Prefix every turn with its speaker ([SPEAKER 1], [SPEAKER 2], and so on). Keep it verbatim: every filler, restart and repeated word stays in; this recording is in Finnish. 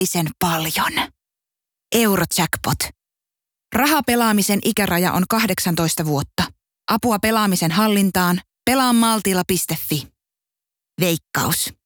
[SPEAKER 1] Sen paljon. Eurojackpot. Rahapelaamisen ikäraja on kahdeksantoista vuotta. Apua pelaamisen hallintaan. pelaa maltilla piste fi. Veikkaus.